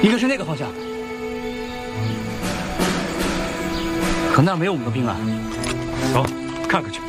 应该是那个方向，可那儿没有我们的兵啊。 走，看看去。